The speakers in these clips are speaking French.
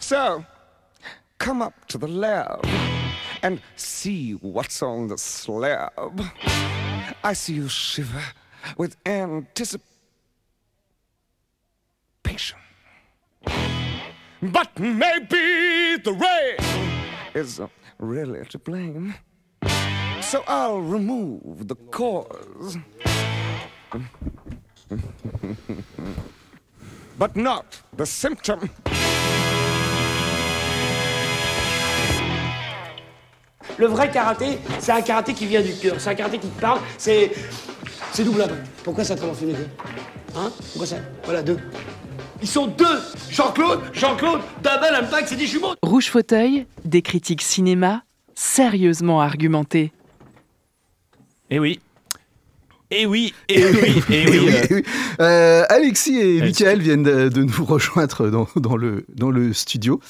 So, come up to the lab and see what's on the slab. I see you shiver with anticipation. But maybe the rain is really to blame. So I'll remove the cause. But not the symptom. Le vrai karaté, c'est un karaté qui vient du cœur. C'est un karaté qui te parle. C'est doublable. Pourquoi ça commence les deux? Hein? Pourquoi ça? Voilà, deux. Ils sont deux. Jean-Claude, Damel, Alpac, c'est des jumeaux. Rouge Fauteuil, des critiques cinéma sérieusement argumentées. Eh oui. Alexis et Mickaël viennent de nous rejoindre dans le studio.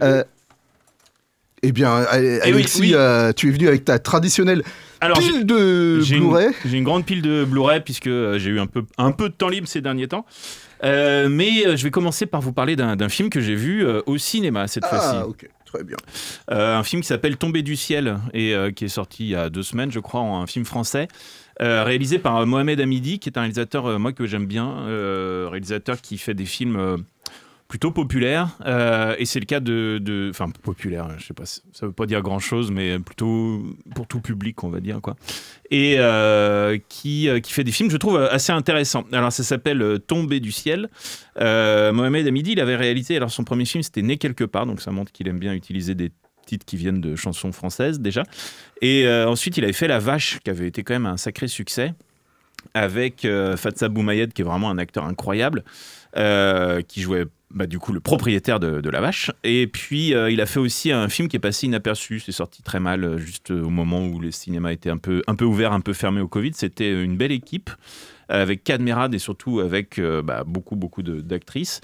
Eh bien, Alexis, tu es venu avec ta traditionnelle pile de Blu-ray. J'ai une grande pile de Blu-ray puisque j'ai eu un peu de temps libre ces derniers temps. Mais je vais commencer par vous parler d'un film que j'ai vu au cinéma cette fois-ci. Ah, ok, très bien. Un film qui s'appelle Tombé du ciel et qui est sorti il y a 2 semaines, je crois, un film français. Réalisé par Mohamed Hamidi, qui est un réalisateur moi que j'aime bien, réalisateur qui fait des films plutôt populaire, et c'est le cas enfin populaire, je sais pas, ça veut pas dire grand chose, mais plutôt pour tout public, on va dire, quoi. Et qui fait des films, je trouve, assez intéressants. Alors ça s'appelle Tombé du ciel. Mohamed Hamidi, il avait réalisé, alors son premier film c'était Né quelque part, donc ça montre qu'il aime bien utiliser des titres qui viennent de chansons françaises déjà. Et ensuite il avait fait La Vache, qui avait été quand même un sacré succès, avec Fatsa Boumayed, qui est vraiment un acteur incroyable, qui jouait du coup le propriétaire de La Vache. Et puis il a fait aussi un film qui est passé inaperçu, c'est sorti très mal juste au moment où les cinémas étaient un peu ouverts, un peu fermés au Covid. C'était Une belle équipe, avec Cadmerade et surtout avec beaucoup d'actrices,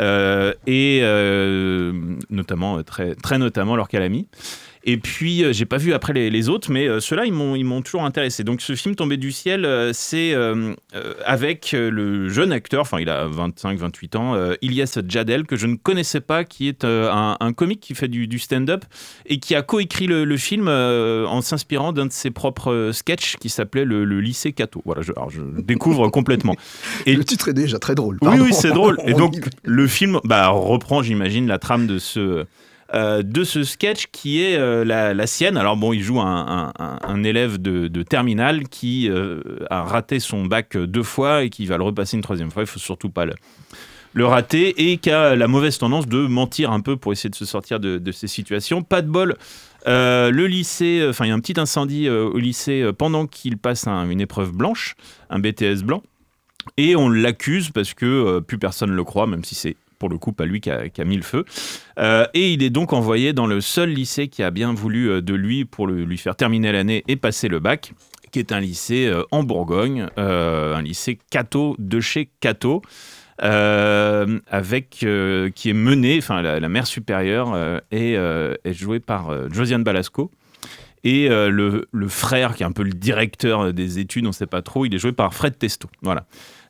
et notamment très notamment Laure Calamy. Et puis, j'ai pas vu après les autres, mais ceux-là, ils m'ont toujours intéressé. Donc, ce film Tombé du ciel, c'est avec le jeune acteur, enfin, il a 25-28 ans, Ilyes Djadel, que je ne connaissais pas, qui est un comique qui fait du stand-up et qui a coécrit le film en s'inspirant d'un de ses propres sketchs qui s'appelait le lycée Cato. Voilà, je découvre complètement. Et le titre est déjà très drôle. Oui, c'est drôle. Et donc, le film reprend, j'imagine, la trame de ce sketch qui est la sienne. Alors bon, il joue un élève de terminale qui a raté son bac 2 fois et qui va le repasser une 3e fois. Il ne faut surtout pas le rater, et qui a la mauvaise tendance de mentir un peu pour essayer de se sortir de ces situations. Pas de bol. Le lycée, il y a un petit incendie au lycée pendant qu'il passe une épreuve blanche, un BTS blanc, et on l'accuse parce que plus personne ne le croit, même si c'est pour le coup pas lui qui a mis le feu, et il est donc envoyé dans le seul lycée qui a bien voulu de lui pour lui faire terminer l'année et passer le bac, qui est un lycée en Bourgogne, un lycée Cato, de chez Cato, qui est mené, la mère supérieure est jouée par Josiane Balasco, et le frère qui est un peu le directeur des études, on ne sait pas trop, il est joué par Fred Testo. Voilà.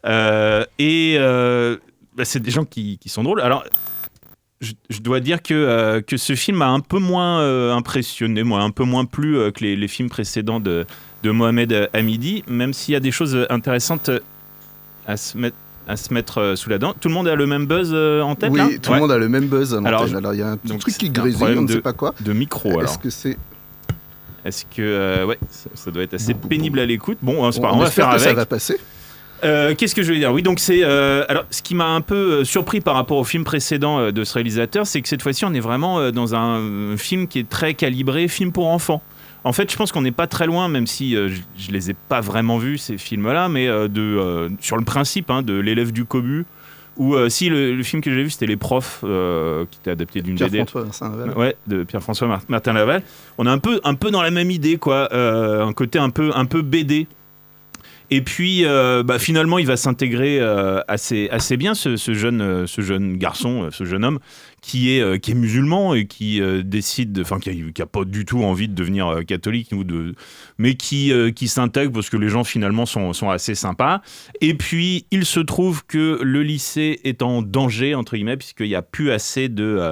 C'est des gens qui sont drôles. Alors, je dois dire que ce film m'a un peu moins impressionné, moi, un peu moins plu que les films précédents de Mohamed Hamidi, même s'il y a des choses intéressantes à se mettre sous la dent. Tout le monde a le même buzz en tête, là ? Oui, tout le monde a le même buzz en alors, tête. Alors, il y a un petit truc qui grésille, on ne sait pas quoi. De micro, alors. Est-ce que ça doit être assez pénible à l'écoute. Bon, c'est pas grave, on va faire avec. Ça va passer. Qu'est-ce que je veux dire ? Oui, donc c'est alors ce qui m'a un peu surpris par rapport au film précédent de ce réalisateur, c'est que cette fois-ci on est vraiment dans un film qui est très calibré, film pour enfants. En fait, je pense qu'on n'est pas très loin, même si je les ai pas vraiment vus ces films-là, mais sur le principe de l'élève du Cobu, ou si le film que j'ai vu c'était Les Profs, qui était adapté d'une BD. Pierre-François Martin-Laval. Ouais, de Pierre-François Martin-Laval. On est un peu dans la même idée, quoi, un côté un peu BD. Et puis, finalement, il va s'intégrer assez bien, ce jeune garçon, ce jeune homme, qui est musulman et qui décide, qui a pas du tout envie de devenir catholique, mais qui s'intègre parce que les gens finalement sont assez sympas. Et puis, il se trouve que le lycée est en danger, entre guillemets, puisqu'il n'y a plus assez de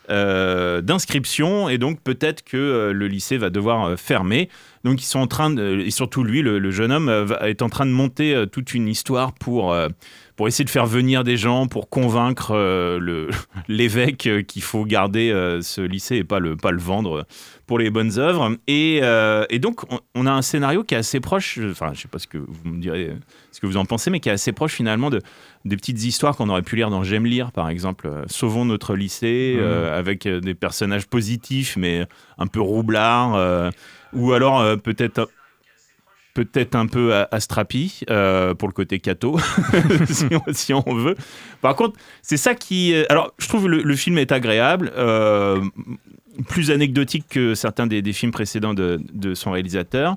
d'inscription, et donc peut-être que le lycée va devoir fermer. Donc ils sont en train et surtout lui, le jeune homme, est en train de monter toute une histoire pour essayer de faire venir des gens, pour convaincre l'évêque qu'il faut garder ce lycée et pas le vendre pour les bonnes œuvres. Et donc on a un scénario qui est assez proche, enfin je sais pas ce que vous me direz, ce que vous en pensez, mais qui est assez proche finalement des petites histoires qu'on aurait pu lire dans J'aime lire, par exemple. Sauvons notre lycée, avec des personnages positifs mais un peu roublards, ou alors peut-être un peu Astrapi pour le côté catho, si on veut. Par contre, c'est ça qui... Alors, je trouve le film est agréable, plus anecdotique que certains des films précédents de son réalisateur.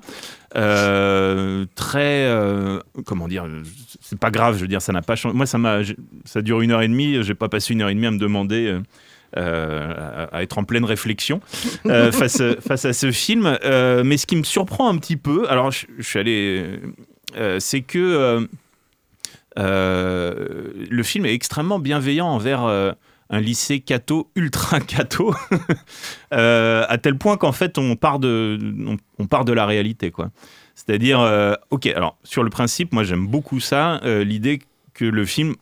Comment dire, c'est pas grave, je veux dire, ça n'a pas changé. Moi, ça dure 1h30, j'ai pas passé 1h30 à me demander... à être en pleine réflexion face à ce film, mais ce qui me surprend un petit peu, alors je suis allé, c'est que le film est extrêmement bienveillant envers un lycée catho, ultra catho, à tel point qu'en fait on part de la réalité, quoi. C'est-à-dire, ok, alors sur le principe, moi j'aime beaucoup ça, l'idée que le film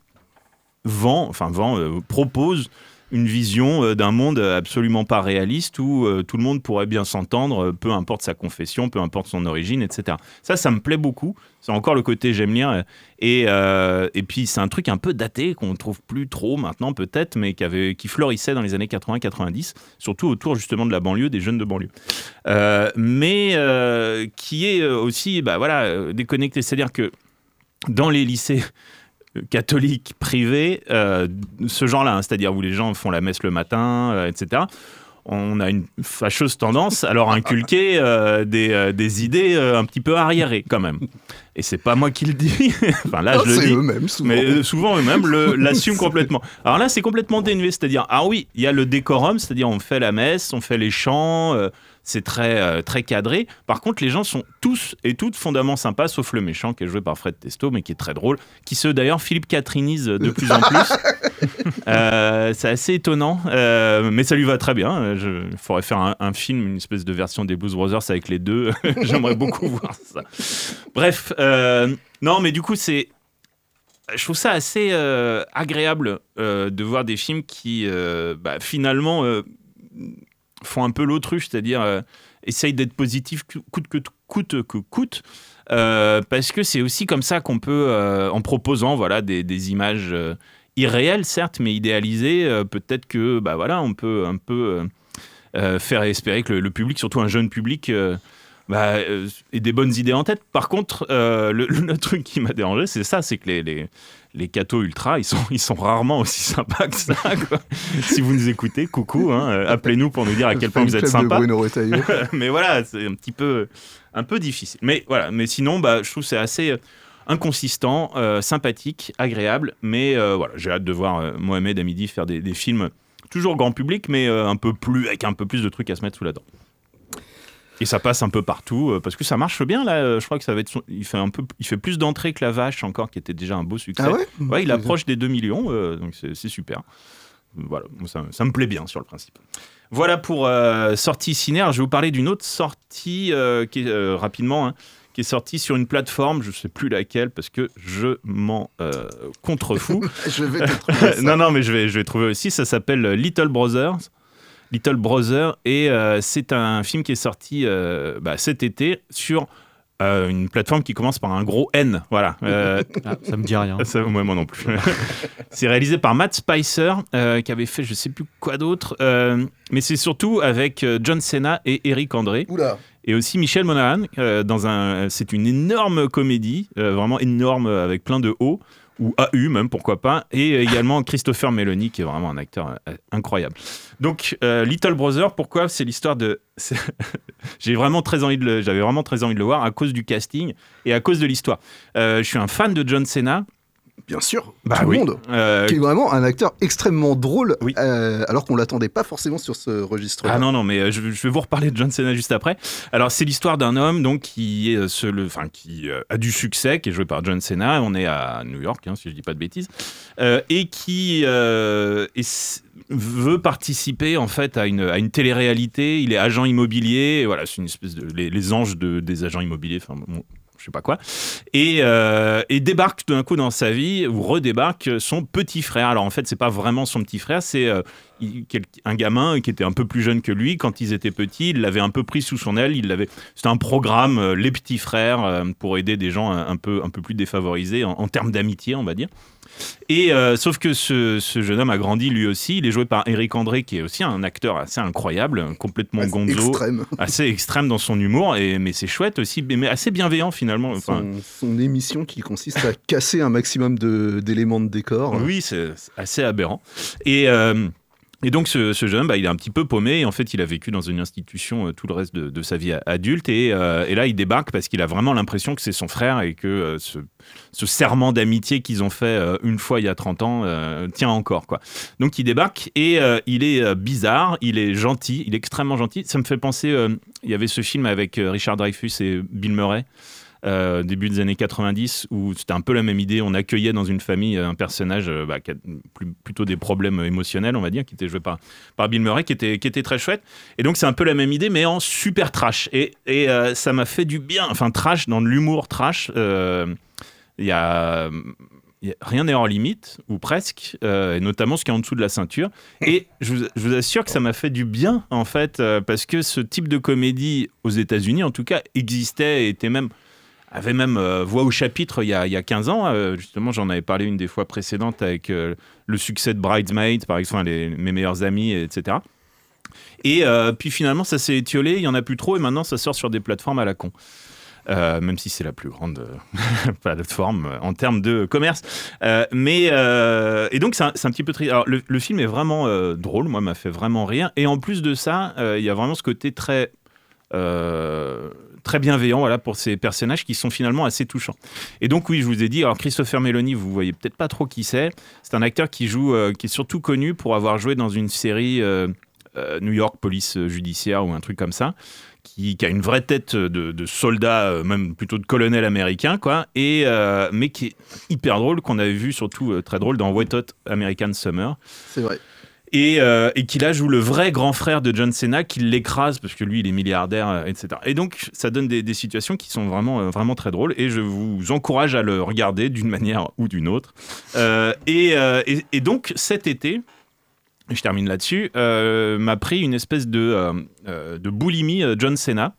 propose une vision d'un monde absolument pas réaliste où tout le monde pourrait bien s'entendre, peu importe sa confession, peu importe son origine, etc. Ça me plaît beaucoup. C'est encore le côté j'aime lire. Et puis, c'est un truc un peu daté qu'on ne trouve plus trop maintenant, peut-être, mais qui fleurissait dans les années 80-90, surtout autour justement de la banlieue, des jeunes de banlieue. Mais qui est aussi déconnecté. C'est-à-dire que dans les lycées catholique privé, ce genre-là, c'est-à-dire où les gens font la messe le matin, etc. On a une fâcheuse tendance à leur inculquer des idées un petit peu arriérées, quand même. Et c'est pas moi qui le dis. Enfin, là, je le dis. Eux-mêmes, souvent. Mais souvent, eux-mêmes l'assument complètement. Alors là, c'est complètement dénué. C'est-à-dire, oui, il y a le décorum, c'est-à-dire on fait la messe, on fait les chants, c'est très, très cadré. Par contre, les gens sont tous et toutes fondamentalement sympas, sauf le méchant qui est joué par Fred Testo, mais qui est très drôle, qui d'ailleurs Philippe Catrinise de plus en plus. C'est assez étonnant, mais ça lui va très bien. Il faudrait faire un film, une espèce de version des Blues Brothers avec les deux. J'aimerais beaucoup voir ça. Bref, non, mais du coup, je trouve ça assez agréable de voir des films qui, finalement, font un peu l'autruche, c'est-à-dire essayent d'être positifs coûte que coûte, parce que c'est aussi comme ça qu'on peut, en proposant des images irréelles, certes, mais idéalisées, peut-être que on peut un peu faire espérer que le public, surtout un jeune public, ait des bonnes idées en tête. Par contre, le truc qui m'a dérangé, c'est ça, c'est que les cathos ultra, ils sont rarement aussi sympas que ça, quoi. Si vous nous écoutez, coucou, appelez-nous pour nous dire à quel point vous êtes sympas. Mais voilà, c'est un peu difficile. Mais voilà, mais sinon, je trouve que c'est assez inconsistant, sympathique, agréable. Mais voilà, j'ai hâte de voir Mohamed Hamidi faire des films toujours grand public, mais avec un peu plus de trucs à se mettre sous la dent. Et ça passe un peu partout, parce que ça marche bien, là. Je crois que ça va être il fait plus d'entrées que La Vache, encore, qui était déjà un beau succès. Ah ouais ? Ouais, il approche des 2 millions, donc c'est super. Voilà, ça me plaît bien, sur le principe. Voilà pour sortie ciné. Alors, je vais vous parler d'une autre sortie, qui est, rapidement, qui est sortie sur une plateforme, je ne sais plus laquelle, parce que je m'en contrefous. Je vais te trouver ça. Non, mais je vais trouver aussi. Ça s'appelle Little Brother, et c'est un film qui est sorti cet été sur une plateforme qui commence par un gros N. Voilà. Ça me dit rien. Moi non plus. C'est réalisé par Matt Spicer, qui avait fait je sais plus quoi d'autre, mais c'est surtout avec John Cena et Eric André. Oula. Et aussi Michel Monaghan, c'est une énorme comédie, vraiment énorme, avec plein de hauts, ou AU même, pourquoi pas, et également Christopher Meloni, qui est vraiment un acteur incroyable. Donc, Little Brother, pourquoi ? C'est l'histoire de... j'avais vraiment très envie de le voir à cause du casting et à cause de l'histoire. Je suis un fan de John Cena. Bien sûr, tout le monde, qui est vraiment un acteur extrêmement drôle, alors qu'on ne l'attendait pas forcément sur ce registre-là. Ah non, mais je vais vous reparler de John Cena juste après. Alors, c'est l'histoire d'un homme donc, qui a du succès, qui est joué par John Cena. On est à New York, si je ne dis pas de bêtises, et qui veut participer en fait à une télé-réalité. Il est agent immobilier. Voilà, c'est une espèce de les anges des agents immobiliers. Enfin, bon, je sais pas quoi. Et débarque tout d'un coup dans sa vie, ou redébarque son petit frère. Alors en fait, c'est pas vraiment son petit frère, c'est un gamin qui était un peu plus jeune que lui. Quand ils étaient petits, il l'avait un peu pris sous son aile. C'était un programme, les petits frères, pour aider des gens un peu plus défavorisés en termes d'amitié, on va dire. Et sauf que ce jeune homme a grandi lui aussi. Il est joué par Éric André, qui est aussi un acteur assez incroyable, complètement gonzo, assez extrême dans son humour, mais c'est chouette aussi, mais assez bienveillant finalement. Enfin, son émission qui consiste à casser un maximum d'éléments de décor. Oui, c'est assez aberrant. Et donc ce jeune homme, il est un petit peu paumé, et en fait il a vécu dans une institution tout le reste de sa vie adulte, et là il débarque parce qu'il a vraiment l'impression que c'est son frère, et que ce serment d'amitié qu'ils ont fait une fois il y a 30 ans tient encore, quoi. Donc il débarque, et il est bizarre, il est gentil, il est extrêmement gentil. Ça me fait penser, il y avait ce film avec Richard Dreyfuss et Bill Murray, début des années 90, où c'était un peu la même idée. On accueillait dans une famille un personnage qui a plutôt des problèmes émotionnels, on va dire, qui était joué par Bill Murray, qui était très chouette. Et donc c'est un peu la même idée, mais en super trash. Et ça m'a fait du bien. Enfin, trash, dans l'humour trash, il y a rien n'est hors limite, ou presque, et notamment ce qui est en dessous de la ceinture. Et je vous assure que ça m'a fait du bien, en fait, parce que ce type de comédie, aux États-Unis en tout cas, existait et avait même voix au chapitre il y a 15 ans. Justement, j'en avais parlé une des fois précédentes avec le succès de Bridesmaids, par exemple, Mes meilleurs amis, etc. Et puis finalement, ça s'est étiolé, il n'y en a plus trop, et maintenant, ça sort sur des plateformes à la con. Même si c'est la plus grande plateforme en termes de commerce. Et donc, c'est un petit peu triste. Alors, le film est vraiment drôle, moi, m'a fait vraiment rire. Et en plus de ça, il y a vraiment ce côté très bienveillant, voilà, pour ces personnages qui sont finalement assez touchants. Et donc oui, je vous ai dit, alors Christopher Meloni, vous voyez peut-être pas trop qui c'est. C'est un acteur qui est surtout connu pour avoir joué dans une série New York Police Judiciaire ou un truc comme ça, qui a une vraie tête de soldat, même plutôt de colonel américain, quoi, mais qui est hyper drôle, qu'on avait vu surtout très drôle dans Wet Hot American Summer. C'est vrai. Et qui là joue le vrai grand frère de John Cena, qui l'écrase parce que lui il est milliardaire, etc. Et donc ça donne des situations qui sont vraiment, vraiment très drôles, et je vous encourage à le regarder d'une manière ou d'une autre. Et donc cet été, je termine là-dessus, m'a pris une espèce de boulimie John Cena,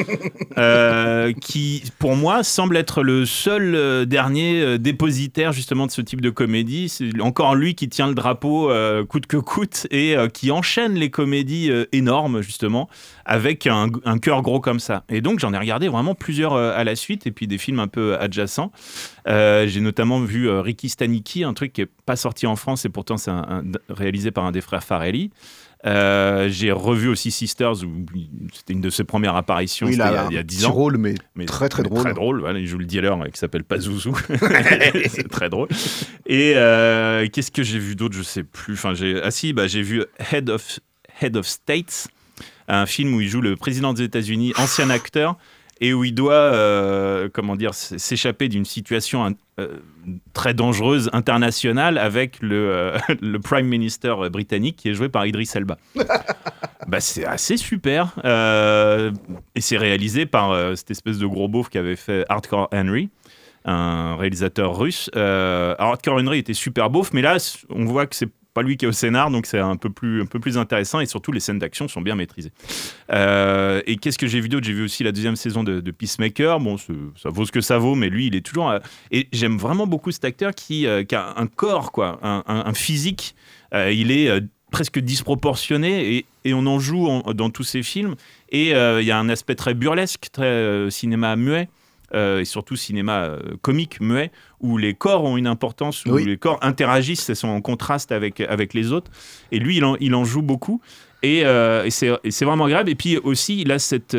qui pour moi semble être le seul dernier dépositaire justement de ce type de comédie. C'est encore lui qui tient le drapeau coûte que coûte, et qui enchaîne les comédies énormes justement avec un cœur gros comme ça. Et donc j'en ai regardé vraiment plusieurs à la suite, et puis des films un peu adjacents. J'ai notamment vu Ricky Stanicky, un truc qui n'est pas sorti en France, et pourtant c'est réalisé par un des frères Farrelly. J'ai revu aussi Sisters, où c'était une de ses premières apparitions, il y a 10 ans. Petit rôle, mais très très drôle. Très drôle, voilà, il joue le dealer qui s'appelle Pazuzu. C'est très drôle. Et qu'est-ce que j'ai vu d'autre, je sais plus. Enfin, j'ai vu Head of States, un film où il joue le président des États-Unis, ancien acteur, et où il doit s'échapper d'une situation très dangereuse internationale avec le Prime Minister britannique, qui est joué par Idris Elba. C'est assez super, et c'est réalisé par cette espèce de gros beauf qui avait fait Hardcore Henry, un réalisateur russe. Hardcore Henry était super beauf, mais là on voit que c'est pas lui qui est au scénar, donc c'est un peu plus intéressant, et surtout les scènes d'action sont bien maîtrisées. Et qu'est-ce que j'ai vu d'autre ? J'ai vu aussi la 2e saison de Peacemaker. Bon, ça vaut ce que ça vaut, mais lui, il est toujours... Et j'aime vraiment beaucoup cet acteur qui a un corps, quoi, un physique. Il est presque disproportionné, et on en joue dans tous ses films. Et il y a un aspect très burlesque, très cinéma muet. Et surtout cinéma comique, muet, où les corps ont une importance, où les corps interagissent et sont en contraste avec les autres. Et lui, il en joue beaucoup. Et c'est vraiment agréable. Et puis aussi, il a cette...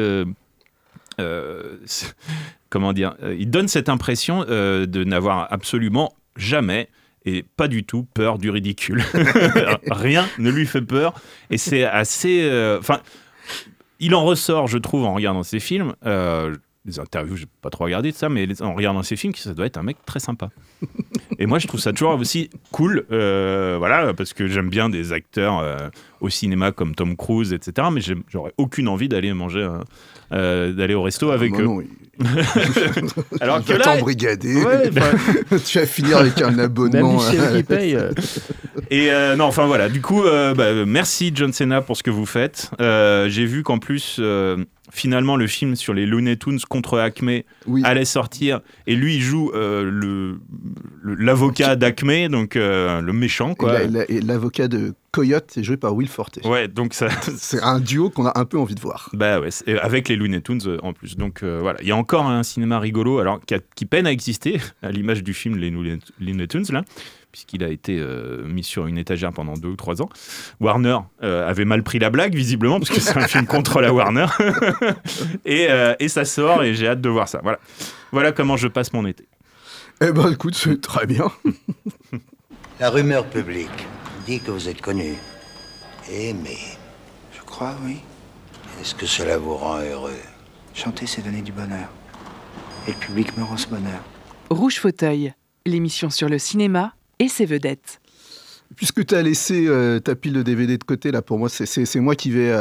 comment dire, il donne cette impression de n'avoir absolument jamais, et pas du tout, peur du ridicule. Rien ne lui fait peur. Et c'est assez... il en ressort, je trouve, en regardant ses films... les interviews, j'ai pas trop regardé de ça, mais en regardant ces films, ça doit être un mec très sympa. Et moi, je trouve ça toujours aussi cool, voilà, parce que j'aime bien des acteurs au cinéma comme Tom Cruise, etc. Mais j'aurais aucune envie d'aller manger, d'aller au resto avec eux. Non, Alors que là, t'embrigader. Ouais, tu vas finir avec un abonnement. Même Michel qui paye. Et non, enfin voilà. Du coup, merci John Cena pour ce que vous faites. J'ai vu qu'en plus. Finalement, le film sur les Looney Tunes contre Acme allait sortir, et lui il joue l'avocat d'Acme, donc le méchant, quoi. Et l'avocat de Coyote est joué par Will Forte. Ouais, donc ça c'est un duo qu'on a un peu envie de voir. Bah ouais, avec les Looney Tunes en plus. Donc voilà, il y a encore un cinéma rigolo, alors qui peine à exister, à l'image du film les Looney Tunes là. Puisqu'il a été mis sur une étagère pendant 2 ou 3 ans. Warner avait mal pris la blague, visiblement, parce que c'est un film contre la Warner. et ça sort, et j'ai hâte de voir ça. Voilà comment je passe mon été. Eh ben, écoute, c'est très bien. La rumeur publique dit que vous êtes connu, aimé. Je crois, oui. Est-ce que cela vous rend heureux? Chanter, c'est donner du bonheur. Et le public me rend ce bonheur. Rouge Fauteuil, l'émission sur le cinéma et ses vedettes. Puisque tu as laissé ta pile de DVD de côté, là, pour moi, c'est moi qui vais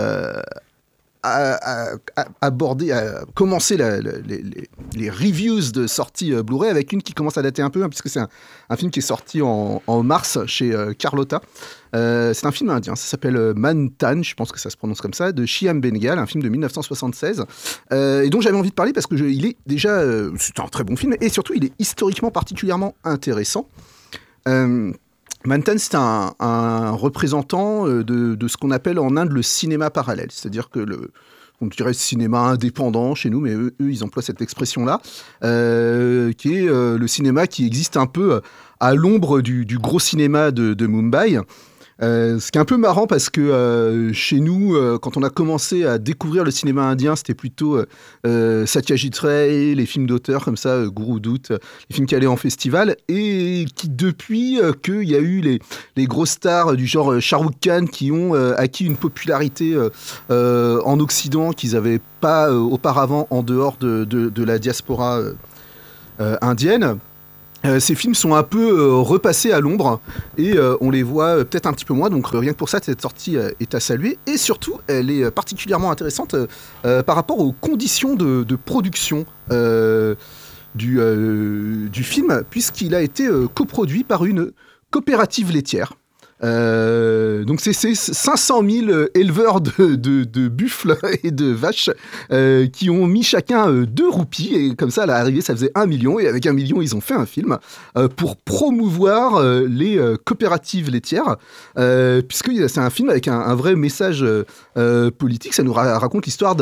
commencer les reviews de sortie Blu-ray avec une qui commence à dater un peu, hein, puisque c'est un film qui est sorti en mars chez Carlotta. C'est un film indien, ça s'appelle Mantan, je pense que ça se prononce comme ça, de Shyam Bengal, un film de 1976, et dont j'avais envie de parler parce que il est déjà, c'est un très bon film, et surtout il est historiquement particulièrement intéressant. Mantan, c'est un représentant de ce qu'on appelle en Inde le cinéma parallèle, c'est-à-dire que on dirait cinéma indépendant chez nous, mais eux ils emploient cette expression-là, qui est le cinéma qui existe un peu à l'ombre du gros cinéma de Mumbai. Ce qui est un peu marrant parce que chez nous, quand on a commencé à découvrir le cinéma indien, c'était plutôt Satyajit Ray, les films d'auteur comme ça, Guru Dutt, les films qui allaient en festival, et qui depuis qu'il y a eu les grosses stars du genre Shah Rukh Khan qui ont acquis une popularité en Occident qu'ils n'avaient pas auparavant en dehors de la diaspora indienne. Ces films sont un peu repassés à l'ombre et on les voit peut-être un petit peu moins, donc rien que pour ça, cette sortie est à saluer. Et surtout, elle est particulièrement intéressante par rapport aux conditions de production du film, puisqu'il a été coproduit par une coopérative laitière. Donc c'est 500 000 éleveurs de buffles et de vaches qui ont mis chacun 2 roupies, et comme ça à l'arrivée ça faisait 1 million, et avec 1 million ils ont fait un film pour promouvoir les coopératives laitières, puisque c'est un film avec un vrai message politique. Ça nous raconte l'histoire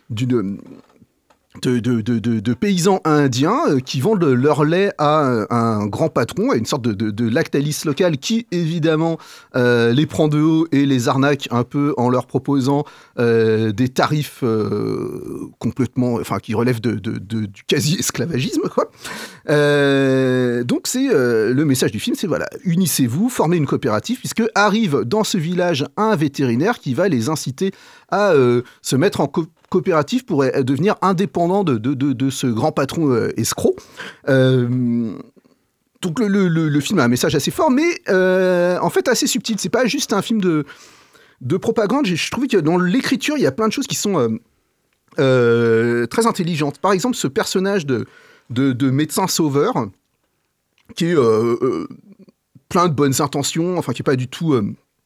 de paysans indiens qui vendent leur lait à un grand patron, à une sorte de Lactalis local qui, évidemment, les prend de haut et les arnaque un peu en leur proposant des tarifs complètement, enfin, qui relèvent du quasi-esclavagisme, quoi. Donc, c'est le message du film, c'est voilà, unissez-vous, formez une coopérative, puisque arrive dans ce village un vétérinaire qui va les inciter à se mettre en coopérative pour devenir indépendant de ce grand patron escroc. Donc le film a un message assez fort, mais en fait assez subtil. C'est pas juste un film de propagande. Je trouve que dans l'écriture, il y a plein de choses qui sont très intelligentes. Par exemple, ce personnage de médecin sauveur, qui est plein de bonnes intentions, enfin qui est pas du tout...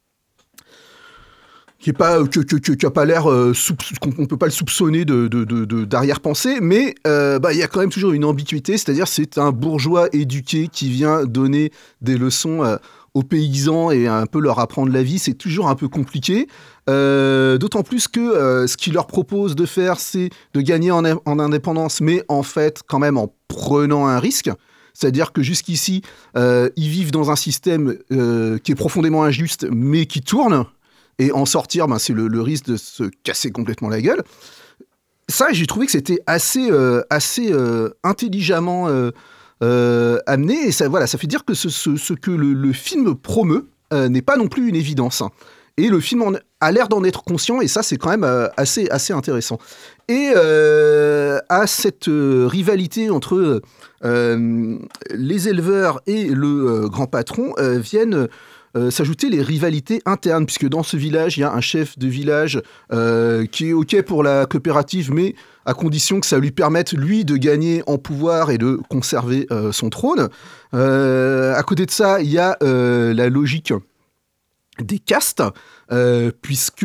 qui a pas l'air qu'on peut pas le soupçonner d'arrière-pensée, mais il y a quand même toujours une ambiguïté, c'est-à-dire c'est un bourgeois éduqué qui vient donner des leçons aux paysans et un peu leur apprendre la vie. C'est toujours un peu compliqué, d'autant plus que ce qu'il leur propose de faire, c'est de gagner en indépendance, mais en fait quand même en prenant un risque. C'est-à-dire que jusqu'ici ils vivent dans un système qui est profondément injuste mais qui tourne. Et en sortir, c'est le risque de se casser complètement la gueule. Ça, j'ai trouvé que c'était assez intelligemment amené. Et ça fait dire que ce que le film promeut n'est pas non plus une évidence. Et le film a l'air d'en être conscient, et ça, c'est quand même assez intéressant. Et à cette rivalité entre les éleveurs et le grand patron viennent s'ajouter les rivalités internes, puisque dans ce village, il y a un chef de village qui est OK pour la coopérative, mais à condition que ça lui permette, lui, de gagner en pouvoir et de conserver son trône. À côté de ça, il y a la logique des castes, puisque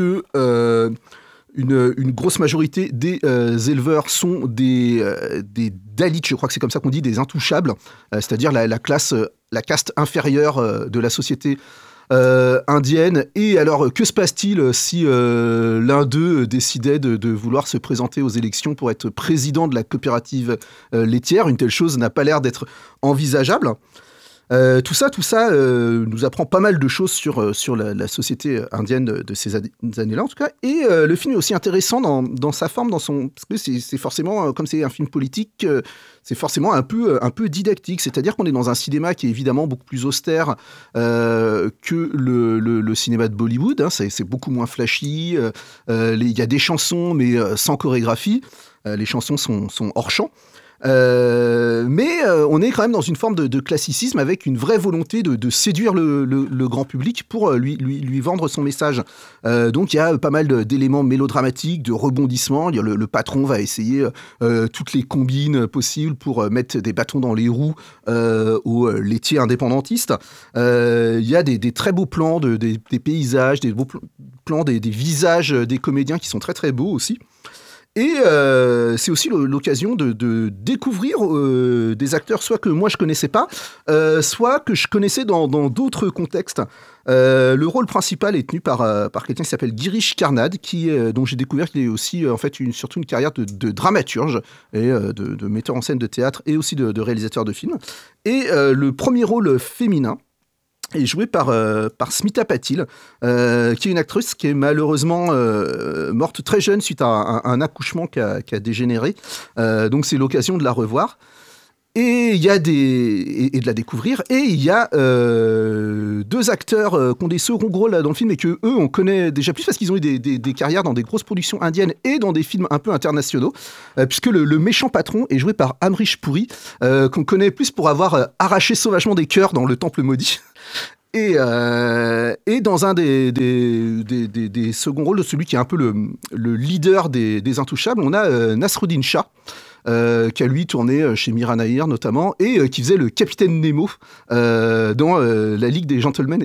une grosse majorité des éleveurs sont des Dalits, je crois que c'est comme ça qu'on dit, des intouchables, c'est-à-dire la caste inférieure de la société indienne. Et alors, que se passe-t-il si l'un d'eux décidait de vouloir se présenter aux élections pour être président de la coopérative laitière ? Une telle chose n'a pas l'air d'être envisageable. Tout ça nous apprend pas mal de choses sur la société indienne de ces années-là, en tout cas. Et le film est aussi intéressant dans sa forme, parce que c'est forcément, comme c'est un film politique, c'est forcément un peu didactique. C'est-à-dire qu'on est dans un cinéma qui est évidemment beaucoup plus austère que le cinéma de Bollywood. Hein. C'est beaucoup moins flashy. Il y a des chansons, mais sans chorégraphie. Les chansons sont hors champ. Mais on est quand même dans une forme de classicisme avec une vraie volonté de séduire le grand public pour lui vendre son message. Donc il y a pas mal d'éléments mélodramatiques, de rebondissements. Le patron va essayer toutes les combines possibles pour mettre des bâtons dans les roues aux laitiers indépendantistes. Il y a des très beaux plans, des paysages, des beaux plans des visages des comédiens qui sont très très beaux aussi. Et c'est aussi l'occasion de découvrir des acteurs soit que moi je connaissais pas, soit que je connaissais dans d'autres contextes. Le rôle principal est tenu par quelqu'un qui s'appelle Girish Karnad, dont j'ai découvert qu'il est aussi en fait surtout une carrière de dramaturge et de metteur en scène de théâtre et aussi de réalisateur de films. Et le premier rôle féminin est joué par Smita Patil, qui est une actrice qui est malheureusement morte très jeune suite à un accouchement qui a dégénéré. Donc c'est l'occasion de la revoir. Et il y a et de la découvrir. Et il y a deux acteurs qui ont des seconds rôles dans le film et que eux on connaît déjà plus parce qu'ils ont eu des carrières dans des grosses productions indiennes et dans des films un peu internationaux. Puisque le méchant patron est joué par Amrish Puri, qu'on connaît plus pour avoir arraché sauvagement des cœurs dans Le Temple maudit. Et dans un des seconds rôles, celui qui est un peu le leader des Intouchables, on a Nasruddin Shah, qui a lui tourné chez Mira Nair notamment, et qui faisait le capitaine Nemo dans La Ligue des Gentlemen